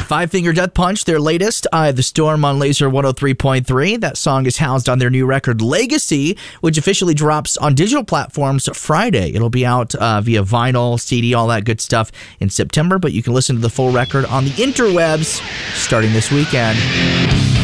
Five Finger Death Punch, their latest, Eye of the Storm on Laser 103.3. That song is housed on their new record, Legacy, which officially drops on digital platforms Friday. It'll be out via vinyl, CD, all that good stuff in September, but you can listen to the full record on the interwebs starting this weekend.